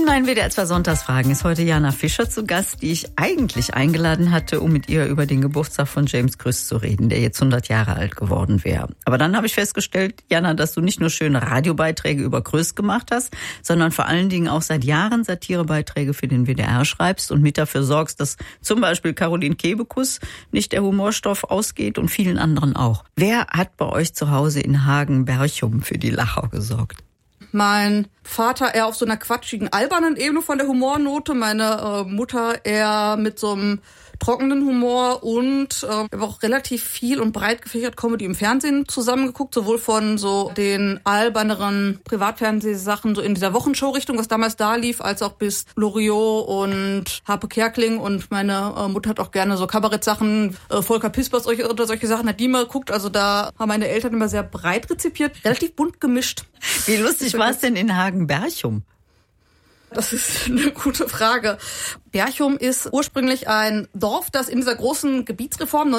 meinen WDR 2 Sonntagsfragen ist heute Jana Fischer zu Gast, die ich eigentlich eingeladen hatte, um mit ihr über den Geburtstag von James Krüss zu reden, der jetzt 100 Jahre alt geworden wäre. Aber dann habe ich festgestellt, Jana, dass du nicht nur schöne Radiobeiträge über Krüss gemacht hast, sondern vor allen Dingen auch seit Jahren Satirebeiträge für den WDR schreibst und mit dafür sorgst, dass zum Beispiel Caroline Kebekus nicht der Humorstoff ausgeht und vielen anderen auch. Wer hat bei euch zu Hause in Hagen-Berchum für die Lacher gesorgt? Mein Vater eher auf so einer quatschigen, albernen Ebene von der Humornote, meine Mutter eher mit so einem trockenen Humor und wir haben auch relativ viel und breit gefächert Comedy im Fernsehen zusammengeguckt, sowohl von so den alberneren Privatfernsehsachen so in dieser Wochenshow-Richtung, was damals da lief, als auch bis Loriot und Harpe Kerkeling, und meine Mutter hat auch gerne so Kabarettsachen, Volker Pispers oder solche Sachen hat die mal geguckt, also da haben meine Eltern immer sehr breit rezipiert, relativ bunt gemischt. Wie lustig war es denn in Hagen-Berchum? Das ist eine gute Frage. Berchum ist ursprünglich ein Dorf, das in dieser großen Gebietsreform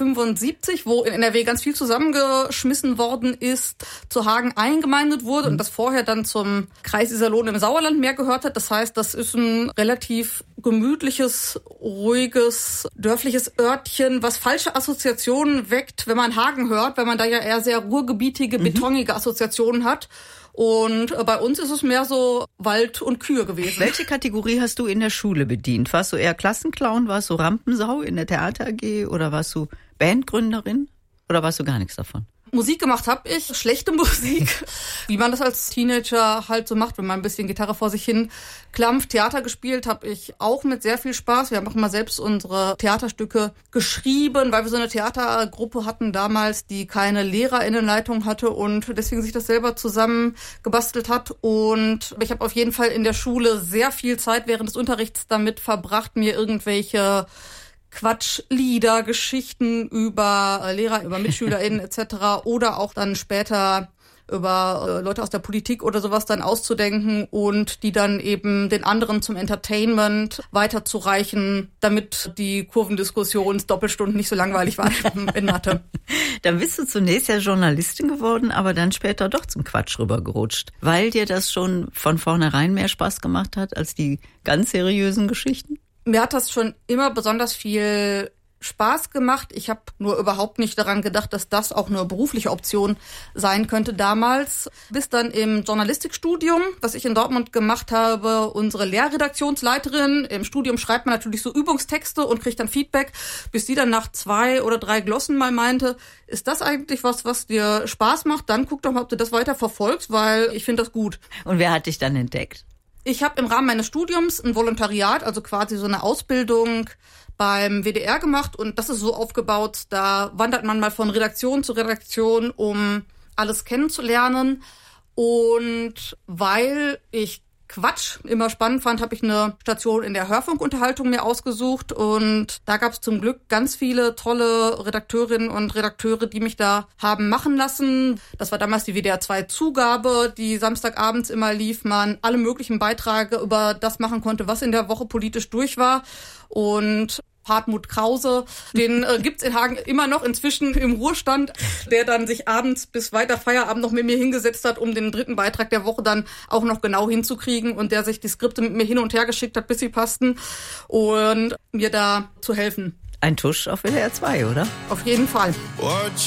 1975, wo in NRW ganz viel zusammengeschmissen worden ist, zu Hagen eingemeindet wurde und das vorher dann zum Kreis Iserlohn im Sauerland mehr gehört hat. Das heißt, das ist ein relativ gemütliches, ruhiges, dörfliches Örtchen, was falsche Assoziationen weckt, wenn man Hagen hört, weil man da ja eher sehr ruhrgebietige, betonige Assoziationen hat. Und bei uns ist es mehr so Wald und Kühe gewesen. Welche Kategorie hast du in der Schule bedient? Warst du eher Klassenclown, warst du Rampensau in der Theater AG oder warst du Bandgründerin oder warst du gar nichts davon? Musik gemacht habe ich, schlechte Musik, wie man das als Teenager halt so macht, wenn man ein bisschen Gitarre vor sich hin klampft. Theater gespielt habe ich auch mit sehr viel Spaß. Wir haben auch mal selbst unsere Theaterstücke geschrieben, weil wir so eine Theatergruppe hatten damals, die keine LehrerInnenleitung hatte und deswegen sich das selber zusammen gebastelt hat. Und ich habe auf jeden Fall in der Schule sehr viel Zeit während des Unterrichts damit verbracht, mir irgendwelche Quatschlieder, Geschichten über Lehrer, über MitschülerInnen etc. oder auch dann später über Leute aus der Politik oder sowas dann auszudenken und die dann eben den anderen zum Entertainment weiterzureichen, damit die Kurvendiskussions-Doppelstunden nicht so langweilig waren in Mathe. Dann bist du zunächst ja Journalistin geworden, aber dann später doch zum Quatsch rübergerutscht, weil dir das schon von vornherein mehr Spaß gemacht hat als die ganz seriösen Geschichten? Mir hat das schon immer besonders viel Spaß gemacht. Ich habe nur überhaupt nicht daran gedacht, dass das auch eine berufliche Option sein könnte damals. Bis dann im Journalistikstudium, was ich in Dortmund gemacht habe, unsere Lehrredaktionsleiterin, im Studium schreibt man natürlich so Übungstexte und kriegt dann Feedback, bis sie dann nach 2 oder 3 Glossen mal meinte, ist das eigentlich was dir Spaß macht? Dann guck doch mal, ob du das weiter verfolgst, weil ich finde das gut. Und wer hat dich dann entdeckt? Ich habe im Rahmen meines Studiums ein Volontariat, also quasi so eine Ausbildung beim WDR gemacht und das ist so aufgebaut, da wandert man mal von Redaktion zu Redaktion, um alles kennenzulernen. Und weil ich Quatsch immer spannend fand, habe ich eine Station in der Hörfunkunterhaltung mir ausgesucht und da gab es zum Glück ganz viele tolle Redakteurinnen und Redakteure, die mich da haben machen lassen. Das war damals die WDR 2 Zugabe, die samstagabends immer lief, man alle möglichen Beiträge über das machen konnte, was in der Woche politisch durch war. Und Hartmut Krause, den gibt's in Hagen immer noch inzwischen im Ruhestand, der dann sich abends bis weiter Feierabend noch mit mir hingesetzt hat, um den 3. Beitrag der Woche dann auch noch genau hinzukriegen und der sich die Skripte mit mir hin und her geschickt hat, bis sie passten und mir da zu helfen. Ein Tusch auf WDR 2, oder? Auf jeden Fall.